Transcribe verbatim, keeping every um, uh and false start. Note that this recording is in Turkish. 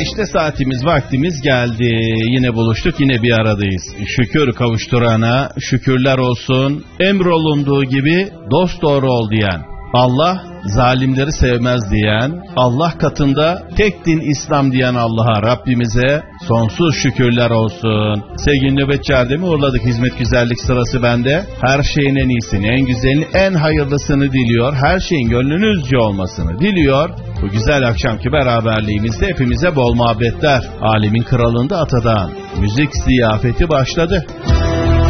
işte saatimiz vaktimiz geldi. Yine buluştuk, yine bir aradayız. Şükür kavuşturana şükürler olsun. Emrolunduğu gibi dosdoğru ol diyen, Allah zalimleri sevmez diyen, Allah katında tek din İslam diyen Allah'a, Rabbimize sonsuz şükürler olsun. Sevgili nöbetçi Erdem'i uğurladık. Hizmet güzellik sırası bende. Her şeyin en iyisini, en güzelini, en hayırlısını diliyor. Her şeyin gönlünüzce olmasını diliyor. Bu güzel akşamki beraberliğimizde hepimize bol muhabbetler. Alemin kralında Atadan müzik ziyafeti başladı.